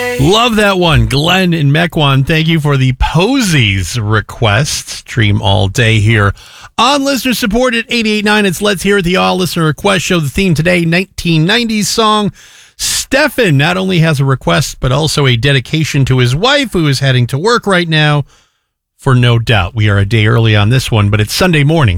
Love that one. Glenn in Mequon, thank you for the Posies request. Dream all day here on listener support at 88.9. It's Let's Hear It, the all listener request show. The theme today, 1990s song. Stefan not only has a request, but also a dedication to his wife, who is heading to work right now. For No Doubt. We are a day early on this one, but it's Sunday morning.